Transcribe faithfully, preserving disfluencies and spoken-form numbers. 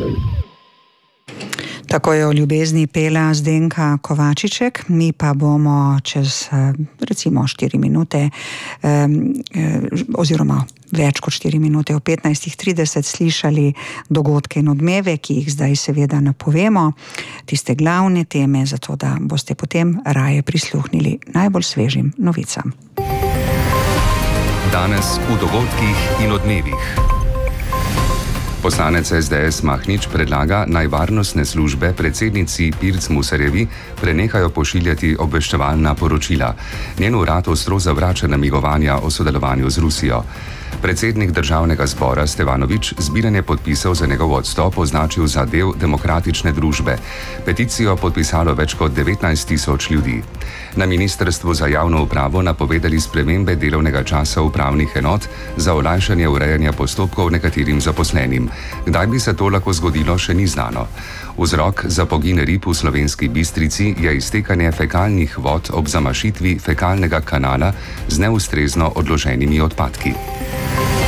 Tako je o ljubezni pela Zdenka Kovačiček, mi pa bomo čez recimo štiri minute oziroma več kot štiri minute, o petnajstih trideset slišali dogodke in odmeve, ki jih zdaj seveda napovemo, tiste glavne teme, zato da boste potem raje prisluhnili najbolj svežim novicam. Danes v dogodkih in odmevih. Poslanec es de es Mahnič predlaga, naj varnostne službe predsednici Pirc Musarjevi prenehajo pošiljati obveščevalna poročila. Njen urad ostro zavrača namigovanja o sodelovanju z Rusijo. Predsednik državnega zbora Stevanovič zbiranje podpisov za njegov odstop označil za del demokratične družbe. Peticijo podpisalo več kot devetnajst tisoč ljudi. Na Ministrstvu za javno upravo napovedali spremembe delovnega časa upravnih enot za olajšanje urejanja postopkov nekaterim zaposlenim. Kdaj bi se to lahko zgodilo, še ni znano. Vzrok za pogin rib v Slovenski Bistrici je iztekanje fekalnih vod ob zamašitvi fekalnega kanala z neustrezno odloženimi odpadki.